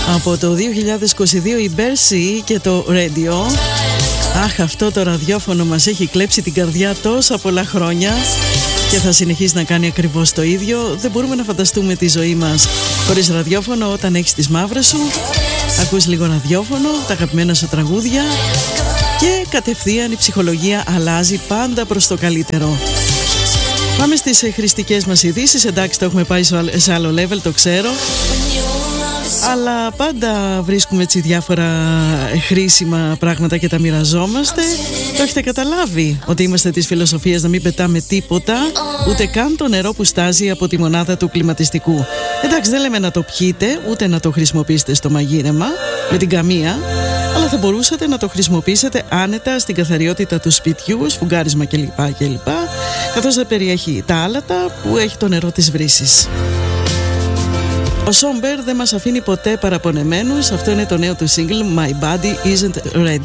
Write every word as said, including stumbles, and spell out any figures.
Από το δύο χιλιάδες είκοσι δύο η Bercy και το Radio. Αχ, αυτό το ραδιόφωνο μας έχει κλέψει την καρδιά τόσα πολλά χρόνια και θα συνεχίσει να κάνει ακριβώς το ίδιο. Δεν μπορούμε να φανταστούμε τη ζωή μας χωρίς ραδιόφωνο. Όταν έχεις τις μαύρες σου, ακούς λίγο ραδιόφωνο, τα αγαπημένα σου τραγούδια και κατευθείαν η ψυχολογία αλλάζει πάντα προς το καλύτερο. Πάμε στις χρηστικές μας ειδήσεις. Εντάξει, το έχουμε πάει σε άλλο level, το ξέρω, αλλά πάντα βρίσκουμε έτσι διάφορα χρήσιμα πράγματα και τα μοιραζόμαστε. Το έχετε καταλάβει ότι είμαστε της φιλοσοφίας να μην πετάμε τίποτα, ούτε καν το νερό που στάζει από τη μονάδα του κλιματιστικού. Εντάξει, δεν λέμε να το πιείτε, ούτε να το χρησιμοποιήσετε στο μαγείρεμα με την καμία, αλλά θα μπορούσατε να το χρησιμοποιήσετε άνετα στην καθαριότητα του σπιτιού, σφουγγάρισμα κλπ, κλπ, καθώς δεν περιέχει τα άλατα που έχει το νερό της βρύσης. Ο Σόμπερ δεν μας αφήνει ποτέ παραπονεμένους. Αυτό είναι το νέο του single My Body Isn't Ready.